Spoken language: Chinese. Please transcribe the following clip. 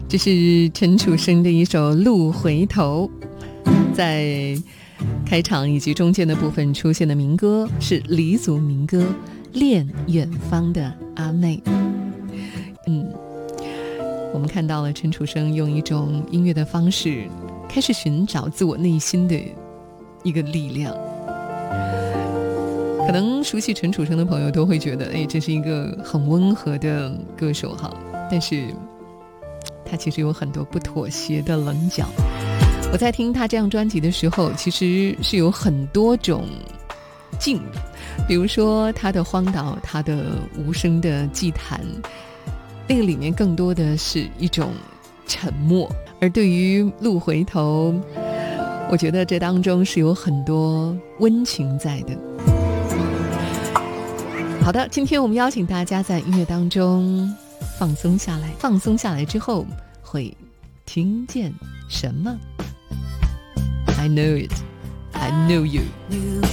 这是陈楚生的一首《路回头》，在开场以及中间的部分出现的民歌是黎族民歌《恋远方的阿妹》。我们看到了陈楚生用一种音乐的方式开始寻找自我内心的一个力量。可能熟悉陈楚生的朋友都会觉得，这是一个很温和的歌手哈，但是他其实有很多不妥协的棱角。我在听他这张专辑的时候，其实是有很多种境，比如说他的荒岛，他的无声的祭坛，那个里面更多的是一种沉默。而对于路回头，我觉得这当中是有很多温情在的。好的，今天我们邀请大家在音乐当中放松下来，放松下来之后会听见什么？ I know it, I know you.